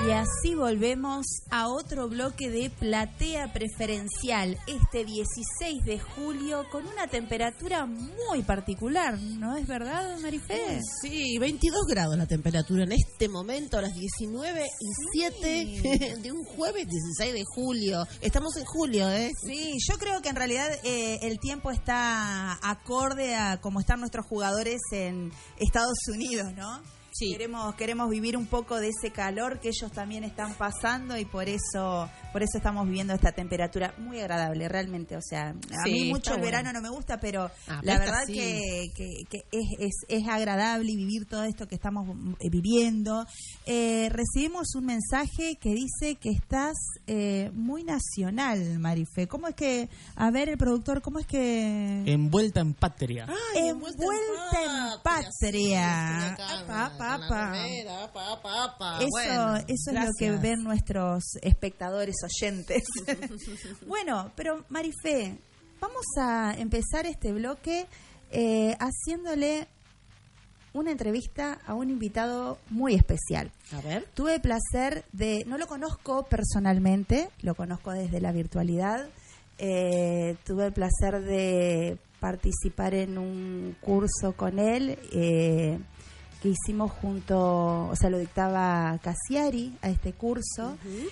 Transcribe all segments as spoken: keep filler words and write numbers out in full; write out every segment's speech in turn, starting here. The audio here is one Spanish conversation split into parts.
Y así volvemos a otro bloque de Platea Preferencial, este dieciséis de julio, con una temperatura muy particular, ¿no es verdad, Marifé? Sí, veintidós grados la temperatura en este momento, a las diecinueve y siete sí. de un jueves dieciséis de julio. Estamos en julio, ¿eh? Sí, yo creo que en realidad eh, el tiempo está acorde a cómo están nuestros jugadores en Estados Unidos, ¿no? Sí. Queremos queremos vivir un poco de ese calor que ellos también están pasando y por eso por eso estamos viviendo esta temperatura muy agradable, realmente. O sea, a sí, mí mucho el bueno. verano no me gusta, pero ah, la verdad sí. que, que, que es, es, es agradable vivir todo esto que estamos viviendo. Eh, recibimos un mensaje que dice que estás eh, muy nacional, Marifé. ¿Cómo es que, a ver, el productor, cómo es que...? Envuelta en patria. Ay, envuelta, envuelta en patria. En patria. Apa, apa. Apa, apa, apa. Eso, bueno, eso es gracias. Lo que ven nuestros espectadores oyentes. Bueno, pero Marifé, vamos a empezar este bloque eh, haciéndole una entrevista a un invitado muy especial. A ver. Tuve el placer de, no lo conozco personalmente, lo conozco desde la virtualidad. Eh, tuve el placer de participar en un curso con él eh, que hicimos junto, o sea, lo dictaba Cassiari a este curso. Uh-huh.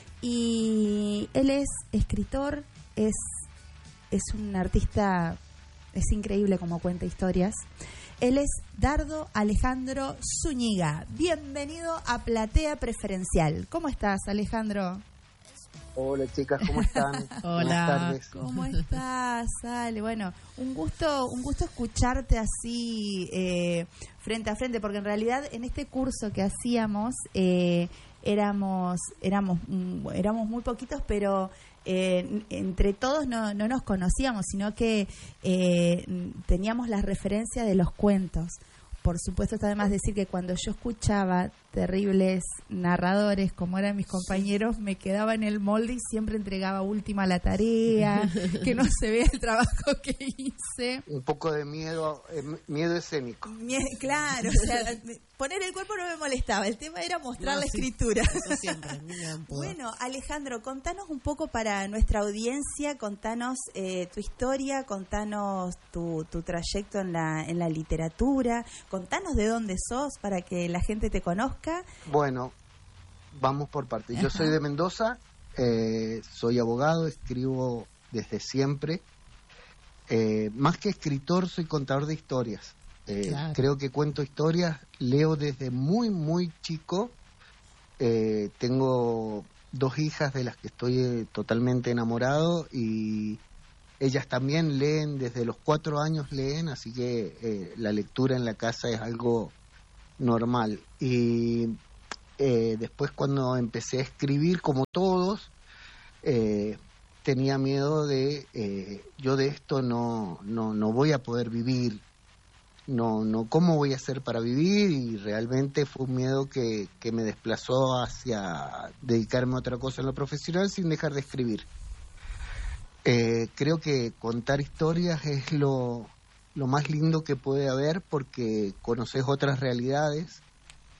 Y él es escritor, es, es un artista, es increíble como cuenta historias. Él es Dardo Alejandro Zúñiga. Bienvenido a Platea Preferencial. ¿Cómo estás, Alejandro? Hola, chicas, ¿cómo están? Hola. Buenas tardes. ¿Cómo estás, Ale? Bueno, un gusto, un gusto escucharte así eh, frente a frente, porque en realidad en este curso que hacíamos eh, éramos, éramos, éramos muy poquitos, pero eh, entre todos no, no nos conocíamos, sino que eh, teníamos la referencia de los cuentos. Por supuesto, está de más decir que cuando yo escuchaba terribles narradores, como eran mis compañeros, me quedaba en el molde y siempre entregaba última la tarea, que no se vea el trabajo que hice. Un poco de miedo, eh, miedo escénico. Mie- claro, o sea, poner el cuerpo no me molestaba, el tema era mostrar no, la sí, escritura. Eso siempre, bueno, Alejandro, contanos un poco para nuestra audiencia, contanos eh, tu historia, contanos tu, tu trayecto en la, en la literatura, contanos de dónde sos para que la gente te conozca. Bueno, vamos por partes. Yo soy de Mendoza, eh, soy abogado, escribo desde siempre. Eh, más que escritor, soy contador de historias. Eh, claro. Creo que cuento historias, leo desde muy, muy chico. Eh, tengo dos hijas de las que estoy eh, totalmente enamorado y ellas también leen, desde los cuatro años leen, así que eh, la lectura en la casa es algo normal. Y eh, después cuando empecé a escribir, como todos, eh, tenía miedo de, eh, yo de esto no, no, no voy a poder vivir, no, no, ¿cómo voy a hacer para vivir? Y realmente fue un miedo que, que me desplazó hacia dedicarme a otra cosa en lo profesional sin dejar de escribir. Eh, creo que contar historias es lo, lo más lindo que puede haber porque conoces otras realidades,